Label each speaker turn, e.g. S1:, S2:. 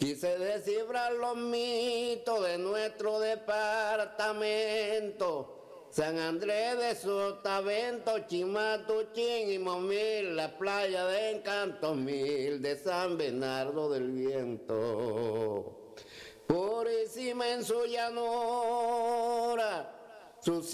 S1: Quise descifrar los mitos de nuestro departamento. San Andrés de Sotavento, Chimatuchín y Momil, la playa de Encantos Mil, de San Bernardo del Viento. Purísima en su llanura, su